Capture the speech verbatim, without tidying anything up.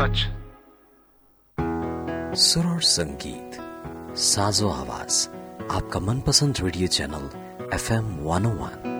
सच। सुर और संगीत, साजो आवाज, आपका मनपसंद radio channel F M one ओ वन।